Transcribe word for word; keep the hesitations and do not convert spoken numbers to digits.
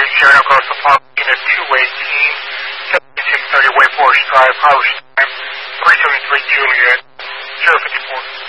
Sierra across the park in a two eighteen, seventy-six thirty Way Forest Drive, Irish time, three seven three Juliet, zero fifty-four.